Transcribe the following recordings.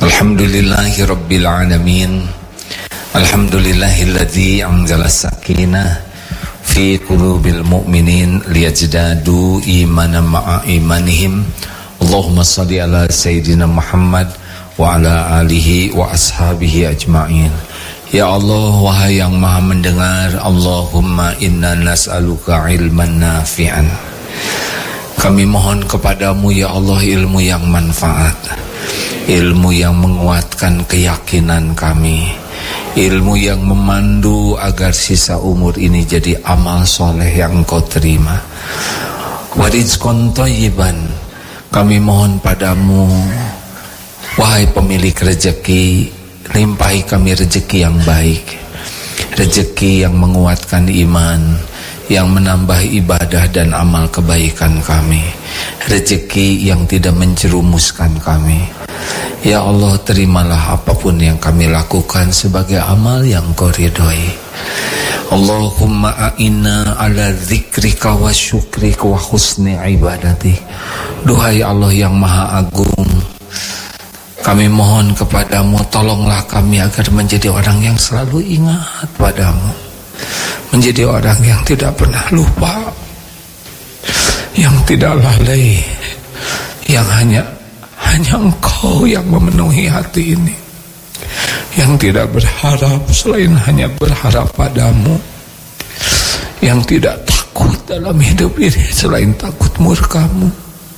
Alhamdulillahi Rabbil Alamin. Alhamdulillahilladzi anzala sakinah fi qulubil mu'minin liyajdadu imanan ma'a imanihim. Allahumma salli ala Sayyidina Muhammad wa ala alihi wa ashabihi ajma'in. Ya Allah, wahai yang maha mendengar, Allahumma inna nas'aluka ilman nafi'an. Kami mohon kepadamu ya Allah ilmu yang manfaat, ilmu yang menguatkan keyakinan kami, ilmu yang memandu agar sisa umur ini jadi amal soleh yang engkau terima. Wa rizqan thayyiban. Kami mohon padamu, wahai pemilik rezeki, limpahi kami rezeki yang baik, rezeki yang menguatkan iman, yang menambah ibadah dan amal kebaikan kami, rezeki yang tidak menjerumuskan kami. Ya Allah, terimalah apapun yang kami lakukan sebagai amal yang Kau ridhoi. Allahumma a'inna ala dzikrika wa syukrika wa husni ibadatik. Duhai Allah yang maha agung, kami mohon kepadamu, tolonglah kami agar menjadi orang yang selalu ingat padamu, menjadi orang yang tidak pernah lupa, yang tidak lalai, yang hanya Engkau yang memenuhi hati ini, yang tidak berharap selain hanya berharap padamu, yang tidak takut dalam hidup ini selain takut murkamu.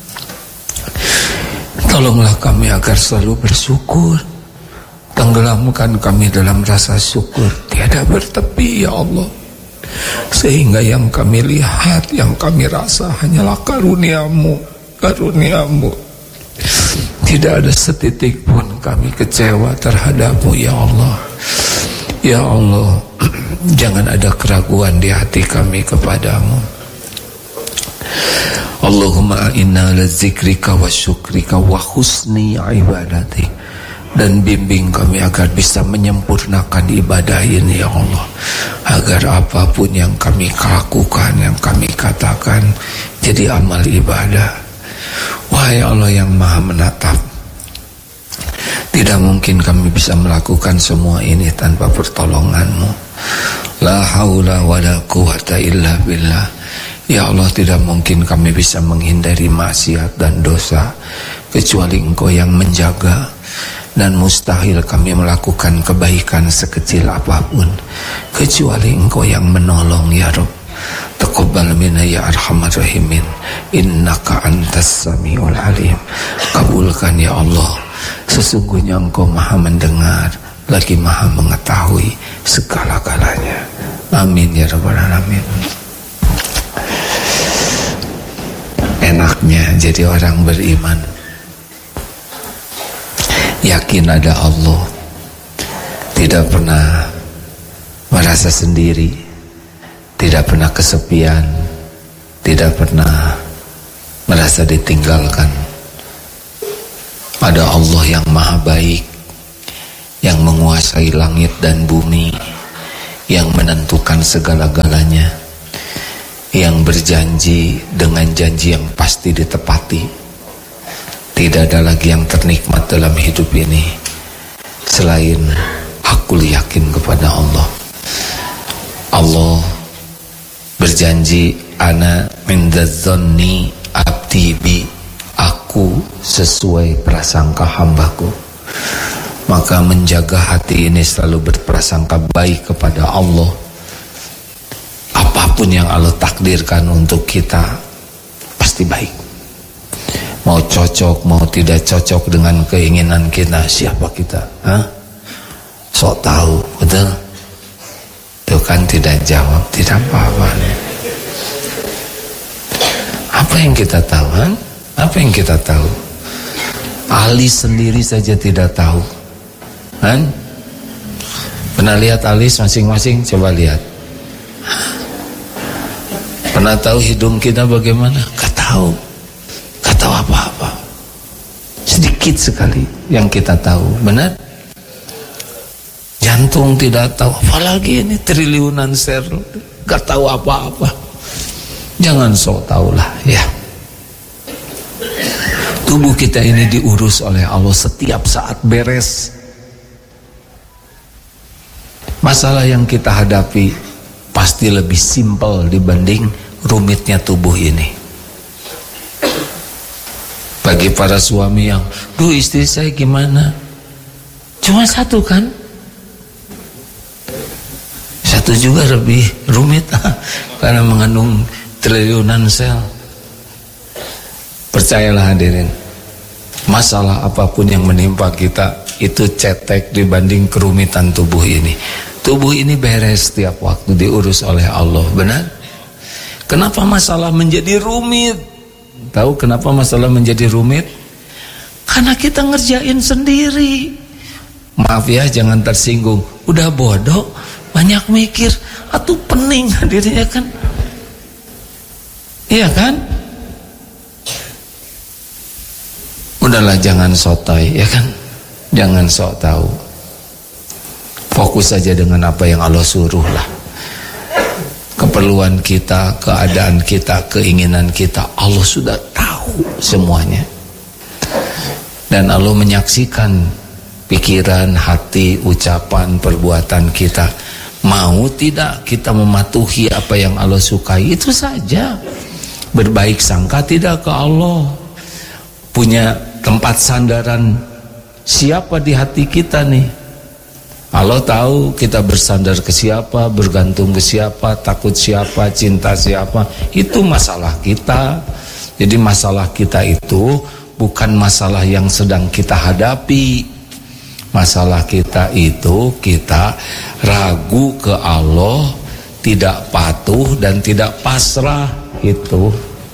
Tolonglah kami agar selalu bersyukur, tenggelamkan kami dalam rasa syukur tiada bertepi ya Allah, sehingga yang kami lihat, yang kami rasa hanyalah karuniamu. Tidak ada setitik pun kami kecewa terhadapmu ya Allah. Ya Allah, jangan ada keraguan di hati kami kepadamu. Allahumma inna ala zikrika wa syukrika wa husni ibadatik. Dan bimbing kami agar bisa menyempurnakan ibadah ini ya Allah, agar apapun yang kami lakukan, yang kami katakan jadi amal ibadah. Wahai Allah yang maha menatap, tidak mungkin kami bisa melakukan semua ini tanpa pertolongan-Mu. La haula wa la quwata illa billah. Ya Allah, tidak mungkin kami bisa menghindari maksiat dan dosa kecuali Engkau yang menjaga, dan mustahil kami melakukan kebaikan sekecil apapun kecuali Engkau yang menolong ya Rabb. Taqabbal minna ya arhamar rahimin, innaka antas samiul alim. Kabulkan ya Allah, sesungguhnya Engkau maha mendengar lagi maha mengetahui segala-galanya. Amin ya rabbal alamin. Enaknya jadi orang beriman, yakin ada Allah, tidak pernah merasa sendiri, tidak pernah kesepian, tidak pernah merasa ditinggalkan. Ada Allah yang maha baik, yang menguasai langit dan bumi, yang menentukan segala-galanya, yang berjanji dengan janji yang pasti ditepati. Tidak ada lagi yang ternikmat dalam hidup ini selain aku yakin kepada Allah. Allah berjanji, ana mindzanni abdi bi, aku sesuai prasangka hambaku. Maka menjaga hati ini selalu berprasangka baik kepada Allah. Apapun yang Allah takdirkan untuk kita pasti baik. Mau cocok, mau tidak cocok dengan keinginan kita, siapa kita? Sok tahu, betul? Itu kan tidak jawab, tidak apa-apa. Apa yang kita tahu? Apa yang kita tahu? Alis sendiri saja tidak tahu. Pernah lihat alis masing-masing? Coba lihat. Pernah tahu hidung kita bagaimana? Gak tahu. Gak tahu apa-apa. Sedikit sekali yang kita tahu. Benar? Jantung tidak tahu. Apalagi ini triliunan sel, gak tahu apa-apa. Jangan sok tahulah ya. Tubuh kita ini diurus oleh Allah setiap saat beres. Masalah yang kita hadapi pasti lebih simpel dibanding rumitnya tubuh ini. Bagi para suami yang, duh istri saya gimana? Cuma satu kan? Satu juga lebih rumit karena mengandung triliunan sel. Percayalah hadirin, masalah apapun yang menimpa kita itu cetek dibanding kerumitan tubuh ini. Tubuh ini beres setiap waktu, diurus oleh Allah. Benar? Kenapa masalah menjadi rumit? Tahu kenapa masalah menjadi rumit? Karena kita ngerjain sendiri. Maaf ya, jangan tersinggung. Udah bodoh, banyak mikir, atuh pening dirinya kan. Iya kan? Udahlah, jangan sotoy, ya kan? Jangan sok tahu. Fokus saja dengan apa yang Allah suruh lah. Keperluan kita, keadaan kita, keinginan kita, Allah sudah tahu semuanya. Dan Allah menyaksikan pikiran, hati, ucapan, perbuatan kita. Mau tidak kita mematuhi apa yang Allah sukai, itu saja. Berbaik sangka tidak ke Allah. Punya tempat sandaran siapa di hati kita nih? Allah tahu kita bersandar ke siapa, bergantung ke siapa, takut siapa, cinta siapa. Itu masalah kita. Jadi masalah kita itu bukan masalah yang sedang kita hadapi. Masalah kita itu kita ragu ke Allah, tidak patuh dan tidak pasrah. Itu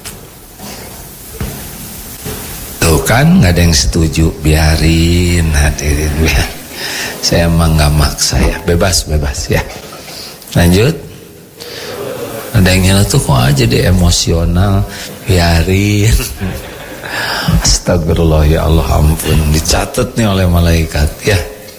tuh kan, nggak ada yang setuju. Biarin hadirin, biar. Saya emang nggak maksa ya, bebas ya. Lanjut. Ada yang nyala tuh kok aja deh emosional. Biarin. Astagfirullah, ya Allah, ampun. Dicatat nih oleh malaikat ya.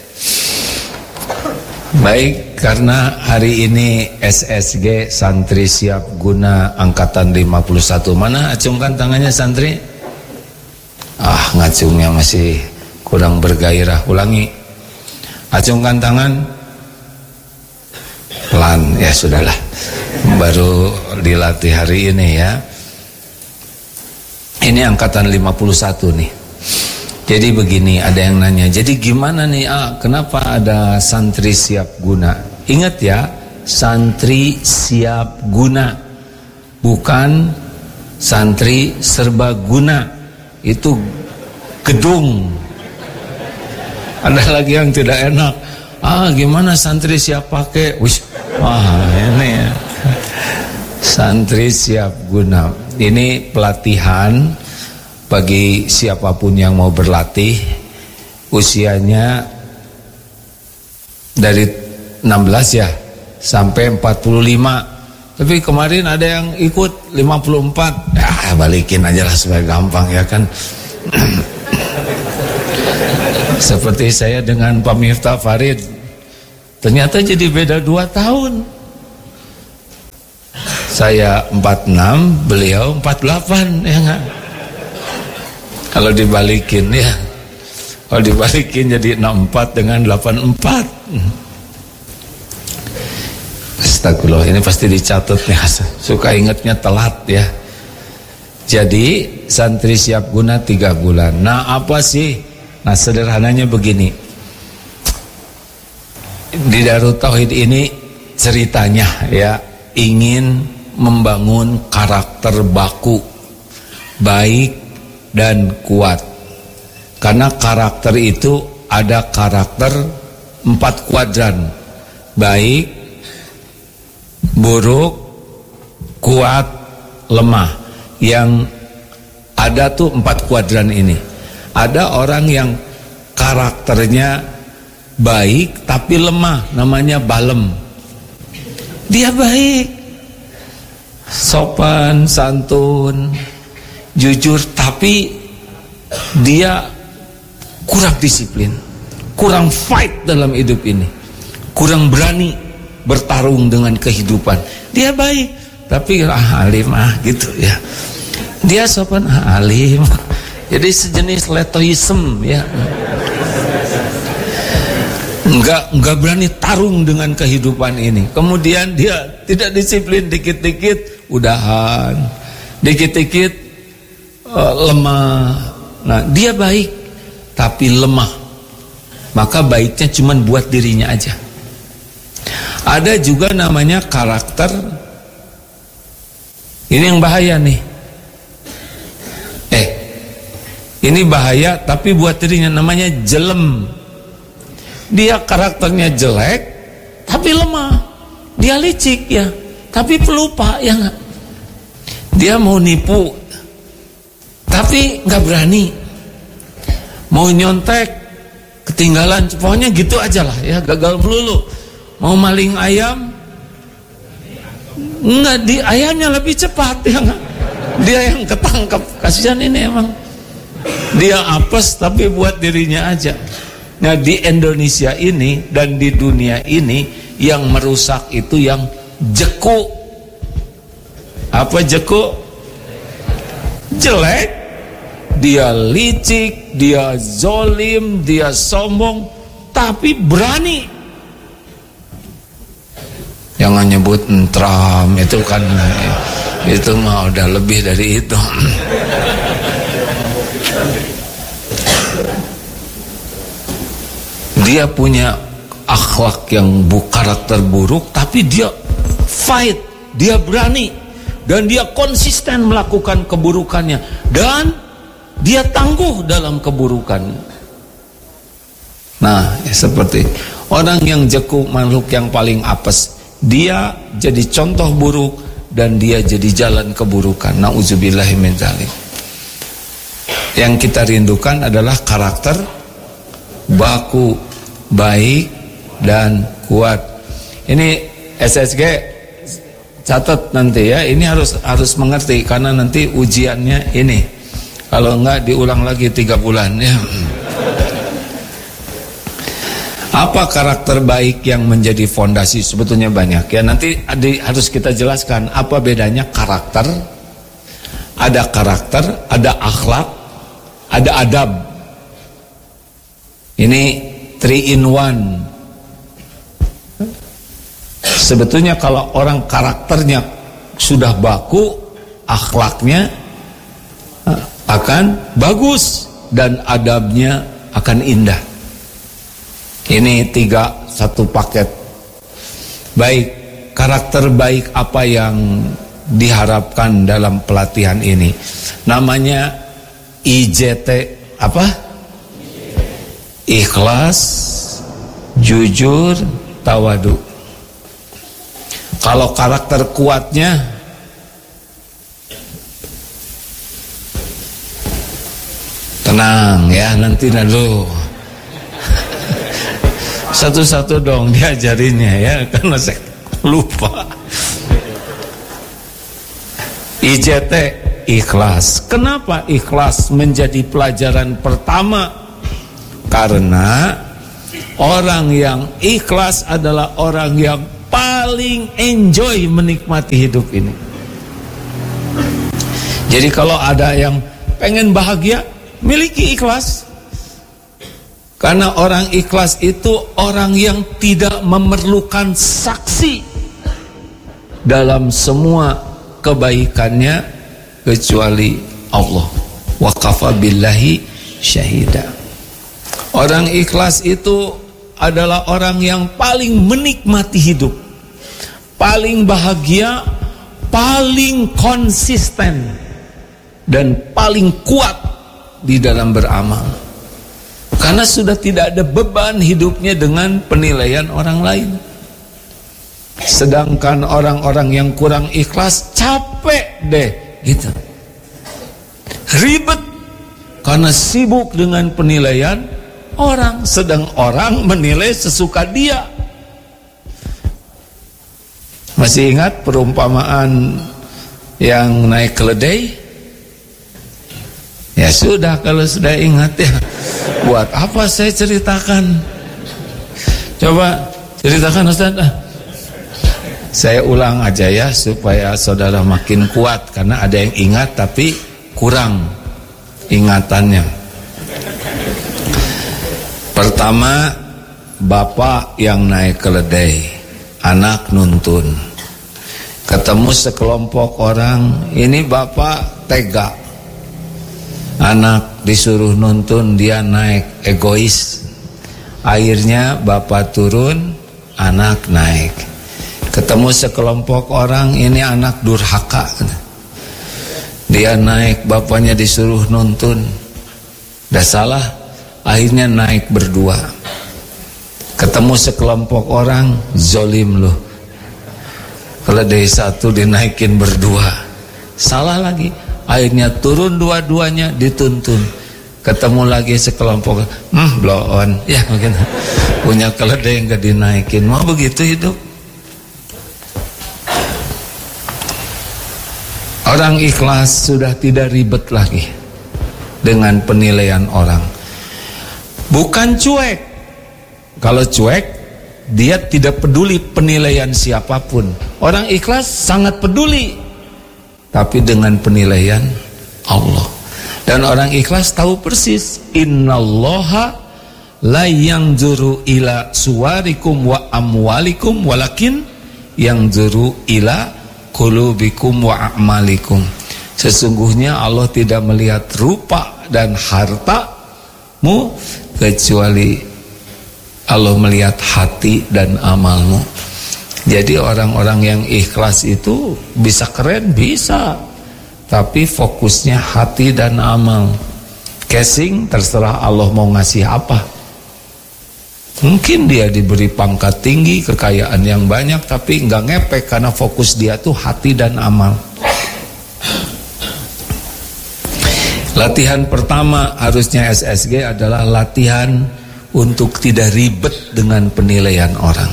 Baik, karena hari ini SSG Santri Siap Guna Angkatan 51. Mana acungkan tangannya santri? Ngacungnya masih kurang bergairah. Ulangi. Acungkan tangan. Pelan, ya sudahlah. Baru dilatih hari ini ya. Ini angkatan 51 nih. Jadi begini, ada yang nanya, jadi gimana nih kenapa ada santri siap guna? Ingat ya, santri siap guna, bukan santri serbaguna. Itu gedung. Ada lagi yang tidak enak. Gimana santri siap pakai? Ini ya. Santri siap guna. Ini pelatihan bagi siapapun yang mau berlatih. Usianya dari 16 ya sampai 45. Tapi kemarin ada yang ikut 54. Ya balikin aja lah supaya gampang ya kan. Seperti saya dengan Pak Miftah Farid, ternyata jadi beda 2 tahun. Saya 46, beliau 48, ya enggak? Kalau dibalikin ya, kalau dibalikin jadi 64 dengan 84. Astagfirullah, ini pasti dicatat nih, suka ingatnya telat ya. Jadi santri siap guna 3 bulan. Nah apa sih? Nah sederhananya begini, di Darut Tauhid ini ceritanya ya, ingin membangun karakter baku, baik dan kuat. Karena karakter itu ada karakter 4 kuadran, baik, buruk, kuat, lemah. Yang ada tuh 4 kuadran ini. Ada orang yang karakternya baik tapi lemah, namanya balem. Dia baik, sopan, santun, jujur, tapi dia kurang disiplin, kurang fight dalam hidup ini, kurang berani bertarung dengan kehidupan. Dia baik tapi alim gitu ya. Dia sopan, alim, Jadi sejenis letoism ya. Enggak berani tarung dengan kehidupan ini. Kemudian dia tidak disiplin, dikit-dikit udahan, dikit-dikit lemah. Nah, dia baik tapi lemah. Maka baiknya cuma buat dirinya aja. Ada juga namanya karakter. Ini yang bahaya nih. Ini bahaya tapi buat dirinya, namanya jelem. Dia karakternya jelek tapi lemah. Dia licik ya, tapi pelupa ya enggak. Dia mau nipu tapi enggak berani. Mau nyontek ketinggalan, pokoknya gitu aja lah ya, gagal melulu. Mau maling ayam enggak, di ayamnya lebih cepat ya enggak. Dia yang ketangkep. Kasihan ini emang. Dia apes tapi buat dirinya aja. Nah, di Indonesia ini dan di dunia ini yang merusak itu yang jeku. Apa jeku? Jelek. Dia licik, dia zolim, dia sombong, tapi berani. Jangan nyebut entram, itu kan itu mah udah lebih dari itu. Dia punya akhlak yang karakter buruk, tapi dia fight, dia berani, dan dia konsisten melakukan keburukannya, dan dia tangguh dalam keburukan. Nah, seperti orang yang jeku, makhluk yang paling apes, dia jadi contoh buruk dan dia jadi jalan keburukan. Nauzubillahi min dzalik. Yang kita rindukan adalah karakter baku, baik dan kuat. Ini SSG catat nanti ya. Ini harus mengerti karena nanti ujiannya ini. Kalau enggak diulang lagi 3 bulan ya. Apa karakter baik yang menjadi fondasi? Sebetulnya banyak ya. Nanti harus kita jelaskan apa bedanya karakter. Ada karakter, ada akhlak, ada adab. Ini 3 in 1. Sebetulnya kalau orang karakternya sudah baku, akhlaknya akan bagus dan adabnya akan indah. Ini 3 satu paket. Baik, karakter baik apa yang diharapkan dalam pelatihan ini? Namanya IJT apa? Ikhlas, jujur, tawadu. Kalau karakter kuatnya tenang ya, nanti dulu satu-satu dong diajarinnya ya, karena saya lupa. IJT, ikhlas. Kenapa ikhlas menjadi pelajaran pertama? Karena orang yang ikhlas adalah orang yang paling enjoy menikmati hidup ini. Jadi kalau ada yang pengen bahagia, miliki ikhlas. Karena orang ikhlas itu orang yang tidak memerlukan saksi dalam semua kebaikannya kecuali Allah. Wa kafa billahi syahida. Orang ikhlas itu adalah orang yang paling menikmati hidup, paling bahagia, paling konsisten, dan paling kuat di dalam beramal. Karena sudah tidak ada beban hidupnya dengan penilaian orang lain. Sedangkan orang-orang yang kurang ikhlas capek deh gitu, ribet karena sibuk dengan penilaian orang, sedang orang menilai sesuka dia. Masih ingat perumpamaan yang naik keledai? Ya sudah, kalau sudah ingat ya, buat apa saya ceritakan? Coba ceritakan Ustaz. Saya ulang aja ya supaya saudara makin kuat, karena ada yang ingat tapi kurang. ingatannya. Pertama, bapak yang naik keledai, anak nuntun. Ketemu sekelompok orang, ini bapak tega. Anak disuruh nuntun, dia naik, egois. Akhirnya bapak turun, anak naik. Ketemu sekelompok orang, ini anak durhaka. Dia naik, bapaknya disuruh nuntun. Udah salah, akhirnya naik berdua. Ketemu sekelompok orang, zolim loh. Keledai satu dinaikin berdua. Salah lagi, akhirnya turun dua-duanya dituntun. Ketemu lagi sekelompok, blow on. Ya mungkin punya keledai yang gak dinaikin. Mau begitu hidup? Orang ikhlas sudah tidak ribet lagi dengan penilaian orang. Bukan cuek. Kalau cuek, dia tidak peduli penilaian siapapun. Orang ikhlas sangat peduli, tapi dengan penilaian Allah. Dan orang ikhlas tahu persis, innallaha la yanzuru ila suwarikum wa amwalikum walakin yanzuru ila qulubikum wa a'malikum. Sesungguhnya Allah tidak melihat rupa dan hartamu, kecuali Allah melihat hati dan amalmu. Jadi orang-orang yang ikhlas itu bisa keren, bisa, tapi fokusnya hati dan amal. Casing terserah Allah mau ngasih apa. Mungkin dia diberi pangkat tinggi, kekayaan yang banyak, tapi nggak ngepek karena fokus dia tuh hati dan amal. Latihan pertama harusnya SSG adalah latihan untuk tidak ribet dengan penilaian orang.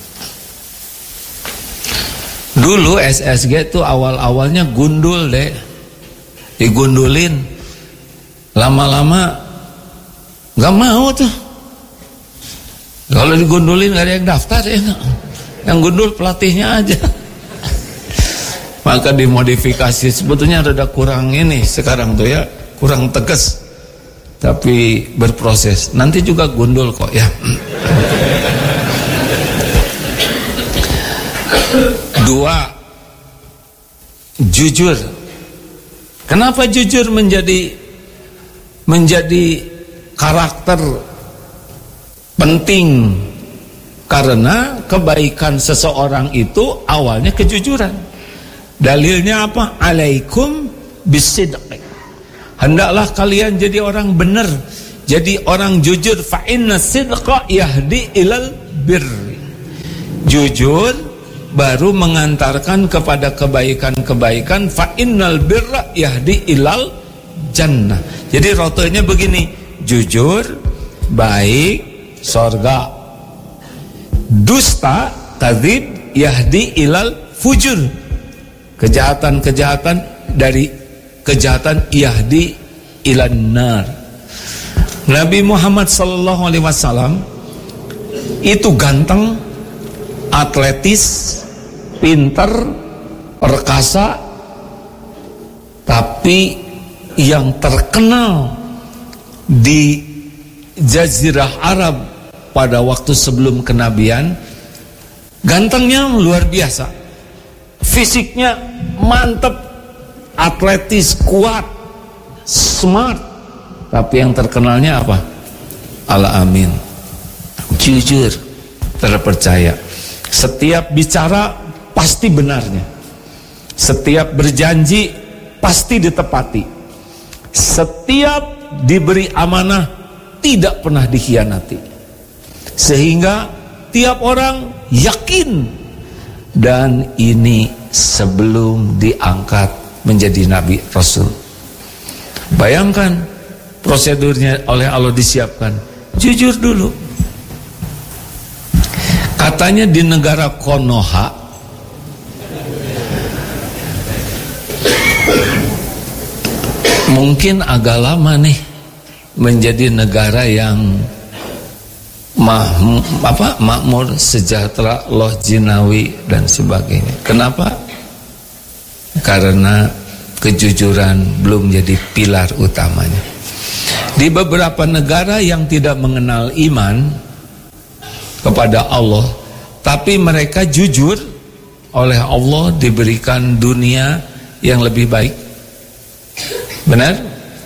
Dulu SSG tuh awal-awalnya gundul deh, digundulin, lama-lama nggak mau tuh. Kalau digundulin gak ada yang daftar ya, yang gundul pelatihnya aja. Maka dimodifikasi, sebetulnya rada kurang ini sekarang tuh ya, kurang tegas, tapi berproses. Nanti juga gundul kok ya. Dua, jujur. Kenapa jujur menjadi karakter penting? Karena kebaikan seseorang itu awalnya kejujuran. Dalilnya apa? Alaikum bisidq. Hendaklah kalian jadi orang benar, jadi orang jujur. Fa inna sidqa yahdi ilal birri. Jujur baru mengantarkan kepada kebaikan-kebaikan. Fa innal birra yahdi ilal jannah. Jadi rotenya begini: jujur, baik, sorga. Dusta, kadzib, yahdi ilal fujur. Kejahatan-kejahatan, dari kejahatan yahdi ilan nar. Nabi Muhammad SAW itu ganteng, atletis, pinter, perkasa, tapi yang terkenal di Jazirah Arab pada waktu sebelum kenabian, gantengnya luar biasa, fisiknya mantep, atletis, kuat, smart, tapi yang terkenalnya apa? Al-Amin, jujur, terpercaya. Setiap bicara pasti benarnya, setiap berjanji pasti ditepati, setiap diberi amanah tidak pernah dikhianati, sehingga tiap orang yakin. Dan ini sebelum diangkat menjadi Nabi Rasul. Bayangkan prosedurnya oleh Allah disiapkan. Jujur dulu. Katanya di negara Konoha, mungkin agak lama nih menjadi negara yang makmur, sejahtera, loh jinawi dan sebagainya. Kenapa? Karena kejujuran belum jadi pilar utamanya. Di beberapa negara yang tidak mengenal iman kepada Allah, tapi mereka jujur, oleh Allah diberikan dunia yang lebih baik. Benar?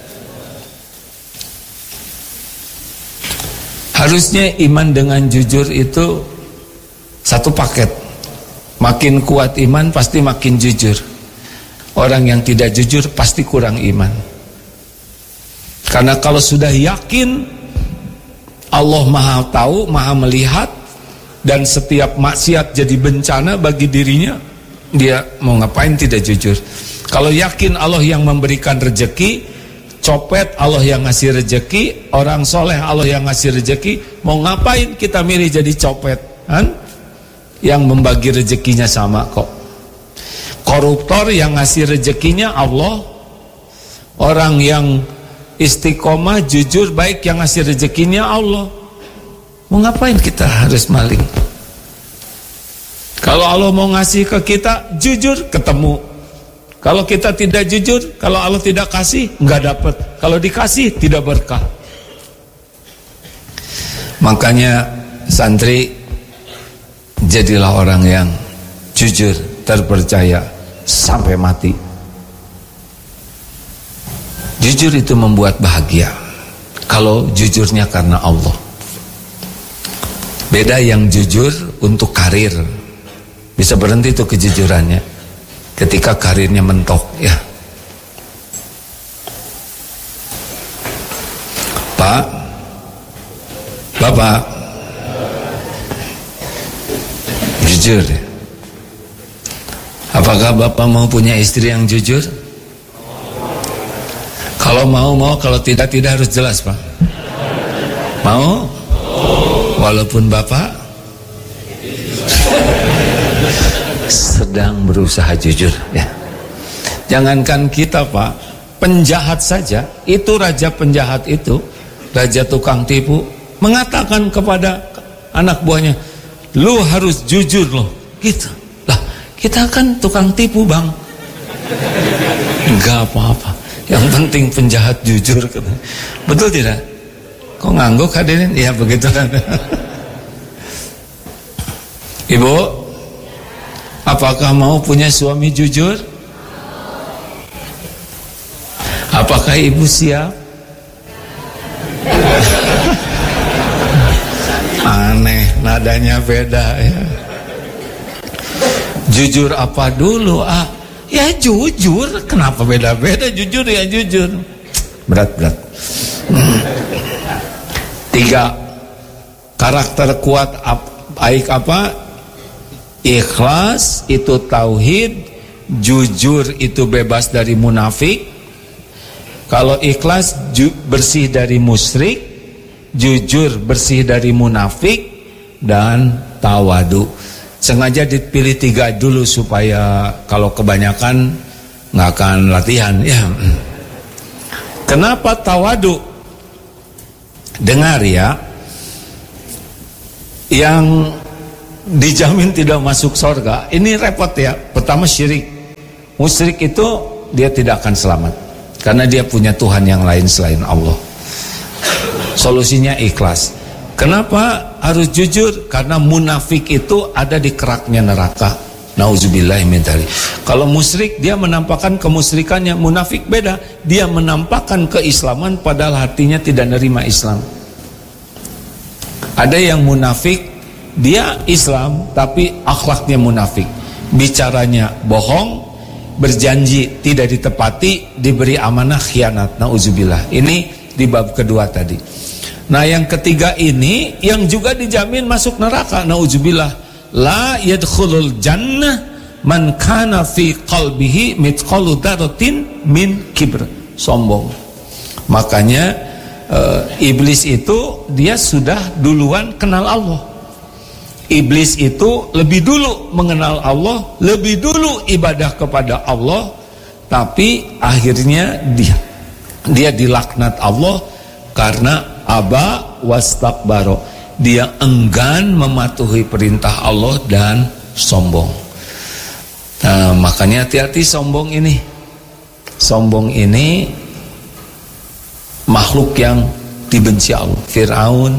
Harusnya iman dengan jujur itu satu paket. Makin kuat iman pasti makin jujur. Orang yang tidak jujur pasti kurang iman. Karena kalau sudah yakin Allah Maha tahu, Maha melihat, dan setiap maksiat jadi bencana bagi dirinya, dia mau ngapain tidak jujur. Kalau yakin Allah yang memberikan rezeki, copet Allah yang ngasih rezeki, orang soleh Allah yang ngasih rezeki, mau ngapain kita milih jadi copet, kan? Yang membagi rezekinya sama kok. Koruptor yang ngasih rezekinya Allah, orang yang istiqomah jujur baik yang ngasih rezekinya Allah. Mau ngapain kita harus maling? Kalau Allah mau ngasih ke kita, jujur ketemu. Kalau kita tidak jujur, kalau Allah tidak kasih, nggak dapat. Kalau dikasih, tidak berkah. Makanya santri, jadilah orang yang jujur, terpercaya sampai mati. Jujur itu membuat bahagia. Kalau jujurnya karena Allah. Beda yang jujur untuk karir, bisa berhenti tuh kejujurannya ketika karirnya mentok, ya. Pak, Bapak, jujur. Apakah Bapak mau punya istri yang jujur? Kalau mau, kalau tidak harus jelas, Pak. Mau? Walaupun Bapak sedang berusaha jujur, ya. Jangankan kita, Pak, penjahat saja, itu raja penjahat itu, raja tukang tipu, mengatakan kepada anak buahnya, lu harus jujur loh, gitu. Lah, kita kan tukang tipu, Bang. Enggak apa-apa, yang penting penjahat jujur. Betul tidak? Kok ngangguk hadirin? Ya begitu kan. Ibu, apakah mau punya suami jujur? Apakah ibu siap? Aneh, nadanya beda, ya. Jujur apa dulu? Ya jujur. Kenapa beda-beda? Jujur ya jujur. Berat. 3 karakter kuat baik apa? Ikhlas itu tauhid, jujur itu bebas dari munafik. Kalau ikhlas bersih dari musyrik, jujur bersih dari munafik, dan tawadu. Sengaja dipilih 3 dulu supaya kalau kebanyakan nggak akan latihan, ya. Kenapa tawadu? Dengar ya, yang dijamin tidak masuk surga, ini repot ya. Pertama syirik. Musyrik itu dia tidak akan selamat karena dia punya Tuhan yang lain selain Allah. Solusinya ikhlas. Kenapa harus jujur? Karena munafik itu ada di keraknya neraka. Nauzubillah min dzalik. Kalau musyrik dia menampakkan kemusyrikannya, munafik beda. Dia menampakkan keislaman padahal hatinya tidak nerima Islam. Ada yang munafik, dia Islam tapi akhlaknya munafik. Bicaranya bohong, berjanji tidak ditepati, diberi amanah khianat. Nauzubillah. Ini di bab kedua tadi. Nah, yang ketiga ini yang juga dijamin masuk neraka. Nauzubillah. La yadkhulul jannah man kana fi qalbihi mithqalu dzarratin min kibr. Sombong. Makanya iblis itu dia sudah duluan kenal Allah. Iblis itu lebih dulu mengenal Allah, lebih dulu ibadah kepada Allah, tapi akhirnya dia dilaknat Allah karena aba wastakbaro. Dia enggan mematuhi perintah Allah dan sombong. Nah, makanya hati-hati sombong ini. Sombong ini makhluk yang dibenci Allah. Fir'aun,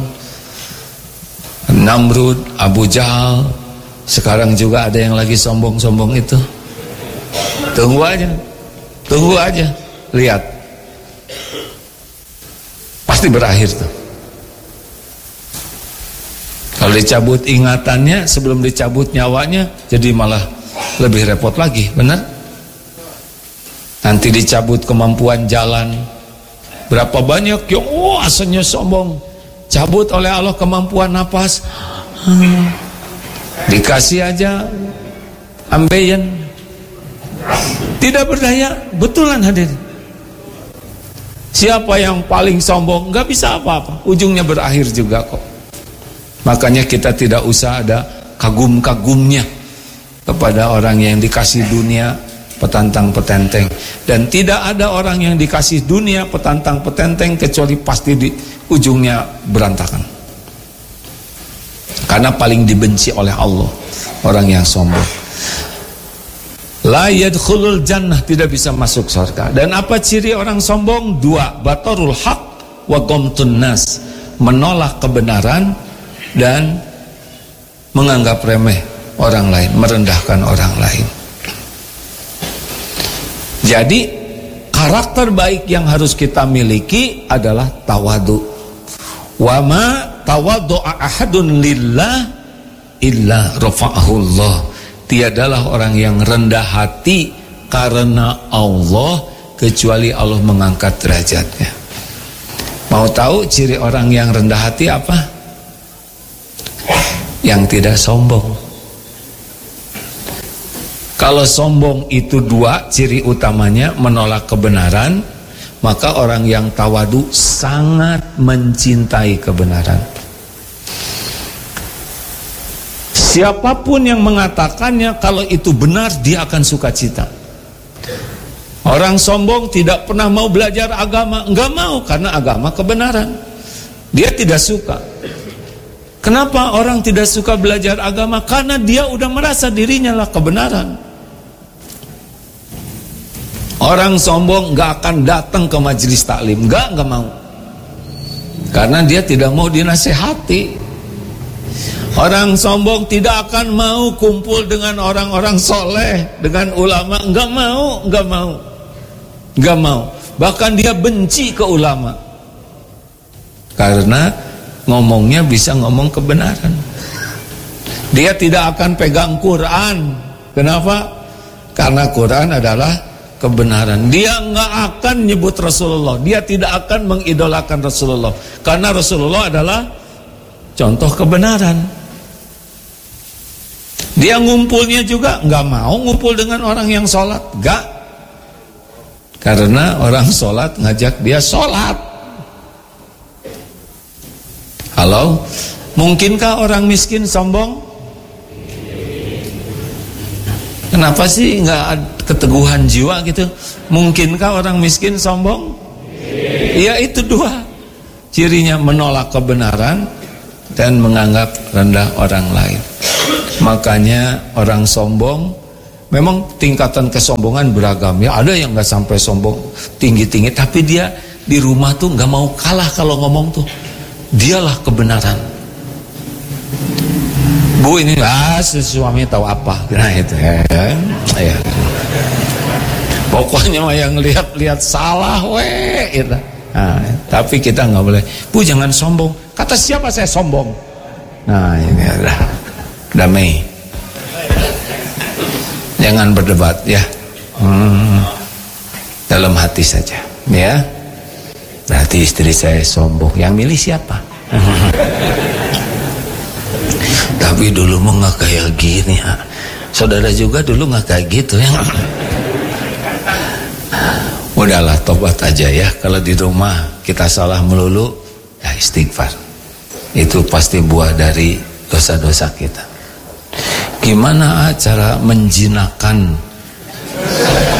Namrud, Abu Jahal, sekarang juga ada yang lagi sombong-sombong itu. Tunggu aja, lihat, pasti berakhir tuh. Kalau dicabut ingatannya, sebelum dicabut nyawanya, jadi malah lebih repot lagi, benar? Nanti dicabut kemampuan jalan. Berapa banyak yang asalnya sombong, cabut oleh Allah kemampuan napas, dikasih aja ambeien, tidak berdaya. Betulan hadirin. Siapa yang paling sombong gak bisa apa-apa, ujungnya berakhir juga kok. Makanya kita tidak usah ada kagum-kagumnya kepada orang yang dikasih dunia petantang-petenteng. Dan tidak ada orang yang dikasih dunia petantang-petenteng kecuali pasti di ujungnya berantakan. Karena paling dibenci oleh Allah orang yang sombong. La yadkhulul jannah, tidak bisa masuk surga. Dan apa ciri orang sombong? 2, batarul haq wa ghamtun nas, menolak kebenaran dan menganggap remeh orang lain, merendahkan orang lain. Jadi karakter baik yang harus kita miliki adalah tawadu. Wa ma tawaddu'a ahadun lillah illa rafa'ahullah. Tiadalah orang yang rendah hati karena Allah kecuali Allah mengangkat derajatnya. Mau tahu ciri orang yang rendah hati apa? Yang tidak sombong. Kalau sombong itu 2 ciri utamanya, menolak kebenaran, maka orang yang tawadu sangat mencintai kebenaran. Siapapun yang mengatakannya, kalau itu benar, dia akan sukacita. Orang sombong tidak pernah mau belajar agama, enggak mau, karena agama kebenaran. Dia tidak suka. Kenapa orang tidak suka belajar agama? Karena dia udah merasa dirinya lah kebenaran. Orang sombong gak akan datang ke majelis taklim, gak mau. Karena dia tidak mau dinasehati. Orang sombong tidak akan mau kumpul dengan orang-orang soleh, dengan ulama, gak mau. Bahkan dia benci ke ulama. Karena ngomongnya bisa ngomong kebenaran. Dia tidak akan pegang Quran. Kenapa? Karena Quran adalah kebenaran. Dia nggak akan nyebut Rasulullah. Dia tidak akan mengidolakan Rasulullah. Karena Rasulullah adalah contoh kebenaran. Dia ngumpulnya juga nggak mau ngumpul dengan orang yang sholat. Nggak. Karena orang sholat ngajak dia sholat. Halo, mungkinkah orang miskin sombong? Kenapa sih nggak keteguhan jiwa gitu? Mungkinkah orang miskin sombong? Ya itu 2 cirinya, menolak kebenaran dan menganggap rendah orang lain. Makanya orang sombong memang tingkatan kesombongan beragam ya. Ada yang nggak sampai sombong tinggi-tinggi, tapi dia di rumah tuh nggak mau kalah kalau ngomong tuh. Dialah kebenaran. Bu ini suami tahu apa? Nah itu ya. Pokoknya mah yang lihat salah gitu. Nah, tapi kita nggak boleh. Bu jangan sombong. Kata siapa saya sombong? Nah ini adalah damai. Jangan berdebat ya. Dalam hati saja ya. Berarti istri saya sombong. Yang milih siapa? Tapi dulu mah nggak kayak gini. Saudara juga dulu nggak kayak gitu ya. Udahlah, tobat aja ya. Kalau di rumah kita salah melulu, ya istighfar. Itu pasti buah dari dosa-dosa kita. Gimana cara menjinakkan